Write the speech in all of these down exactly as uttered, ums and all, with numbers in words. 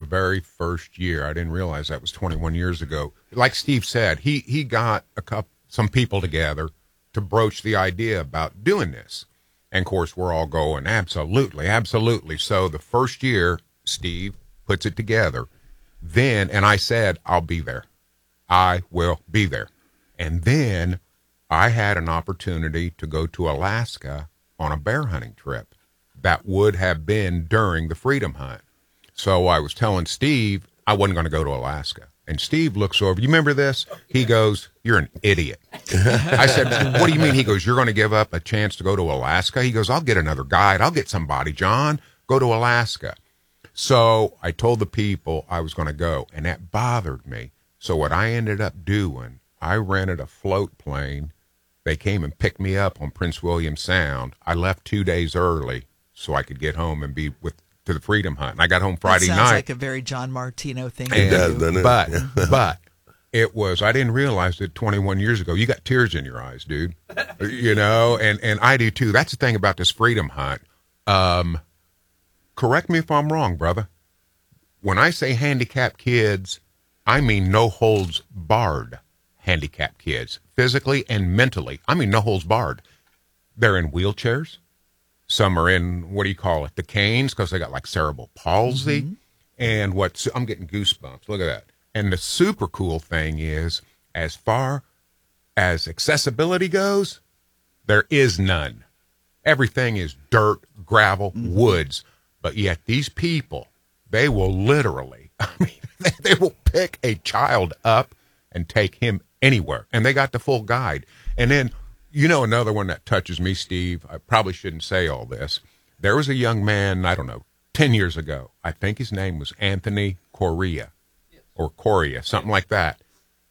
very first year. I didn't realize that was twenty-one years ago. Like Steve said, he, he got a couple, some people together to broach the idea about doing this. And, of course, we're all going, absolutely, absolutely. So the first year, Steve puts it together. Then, and I said, I'll be there. I will be there. And then I had an opportunity to go to Alaska on a bear hunting trip. That would have been during the Freedom Hunt. So I was telling Steve I wasn't going to go to Alaska. And Steve looks over. You remember this? He goes, "You're an idiot." I said, "What do you mean?" He goes, "You're going to give up a chance to go to Alaska?" He goes, "I'll get another guide. I'll get somebody, John. Go to Alaska." So I told the people I was going to go, and that bothered me. So what I ended up doing, I rented a float plane. They came and picked me up on Prince William Sound. I left two days early so I could get home and be with to the Freedom Hunt. And I got home Friday that sounds night. Sounds like a very John Martino thing. And, to does, do. doesn't it? But, but it was, I didn't realize that twenty-one years ago, you got tears in your eyes, dude. You know, and, and I do too. That's the thing about this Freedom Hunt. Um, correct me if I'm wrong, brother. When I say handicapped kids, I mean no holds barred handicapped kids, physically and mentally. I mean no holds barred. They're in wheelchairs. Some are in, what do you call it, the canes, because they got like cerebral palsy. Mm-hmm. And what, I'm getting goosebumps. Look at that. And the super cool thing is, as far as accessibility goes, there is none. Everything is dirt, gravel, mm-hmm. woods. But yet these people, they will literally, I mean, they, they will pick a child up and take him anywhere. And they got the full guide. And then, you know, another one that touches me, Steve, I probably shouldn't say all this. There was a young man, I don't know, ten years ago. I think his name was Anthony Correa or Correa, something like that.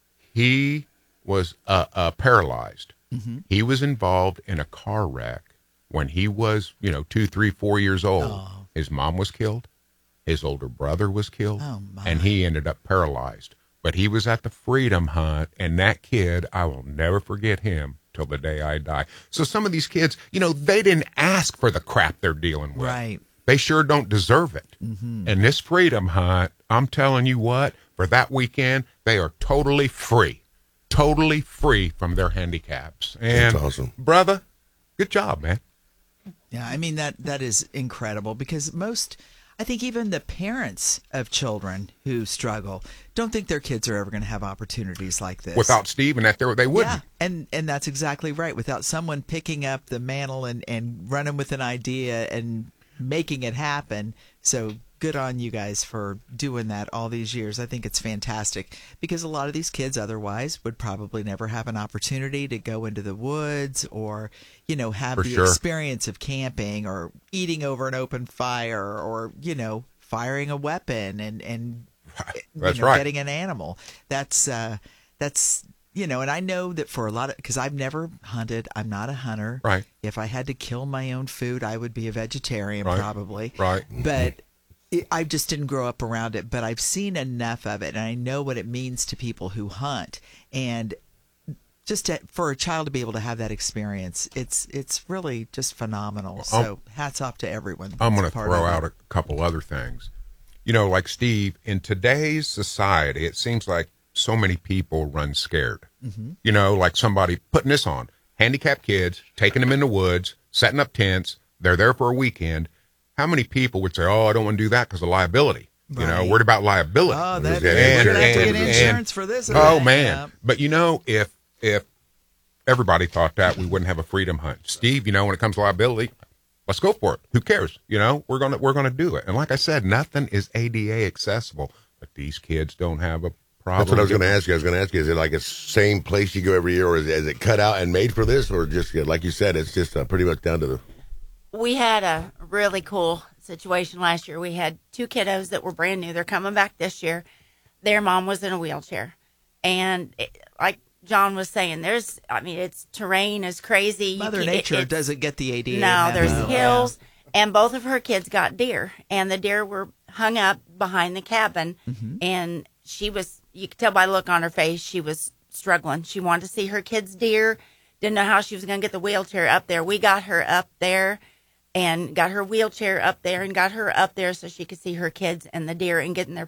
He was uh, uh, paralyzed. Mm-hmm. He was involved in a car wreck when he was, you know, two, three, four years old. Oh. His mom was killed. His older brother was killed. Oh, and he ended up paralyzed. But he was at the Freedom Hunt, and that kid, I will never forget him till the day I die. So some of these kids, you know, they didn't ask for the crap they're dealing with. Right. They sure don't deserve it. Mm-hmm. And this Freedom Hunt, I'm telling you what, for that weekend, they are totally free. Totally free from their handicaps. And that's awesome. Brother, good job, man. Yeah, I mean, that that is incredible because most... I think even the parents of children who struggle don't think their kids are ever going to have opportunities like this. Without Steve and that, they wouldn't. Yeah, and, and that's exactly right. Without someone picking up the mantle and, and running with an idea and making it happen. So good on you guys for doing that all these years. I think it's fantastic because a lot of these kids otherwise would probably never have an opportunity to go into the woods or, you know, have For the sure. experience of camping or eating over an open fire or, you know, firing a weapon and, and That's you know, right. getting an animal. That's, uh, that's, you know, and I know that for a lot of, because I've never hunted, I'm not a hunter. Right. If I had to kill my own food, I would be a vegetarian Right. probably. Right. But it, I just didn't grow up around it, but I've seen enough of it, and I know what it means to people who hunt. And just to, for a child to be able to have that experience, it's it's really just phenomenal. Well, so hats off to everyone. I'm going to part throw of out it. a couple other things. You know, like Steve, in today's society, it seems like so many people run scared. Mm-hmm. You know, like somebody putting this on. Handicapped kids, taking them in the woods, setting up tents. They're there for a weekend. How many people would say, oh, I don't want to do that because of liability? Right. You know, worried about liability. Oh, that, And- we're going to have to and- get and- insurance for this. Oh, event. man. Yeah. But, you know, if if everybody thought that, we wouldn't have a Freedom Hunt. Steve, you know, when it comes to liability, let's go for it. Who cares? You know, we're going to we're gonna do it. And like I said, nothing is A D A accessible, but these kids don't have a problem. That's what I was going to ask you. I was going to ask you, is it like a same place you go every year, or is it, is it cut out and made for this, or just, like you said, it's just uh, pretty much down to the... We had a really cool situation last year. We had two kiddos that were brand new. They're coming back this year. Their mom was in a wheelchair. And it, like John was saying, there's, I mean, it's terrain is crazy. Mother You can- Nature it, doesn't get the A D A. No, there's memo. hills. And both of her kids got deer. And the deer were hung up behind the cabin. Mm-hmm. And she was, you could tell by the look on her face, she was struggling. She wanted to see her kids' deer. Didn't know how she was going to get the wheelchair up there. We got her up there. And got her wheelchair up there and got her up there so she could see her kids and the deer and getting their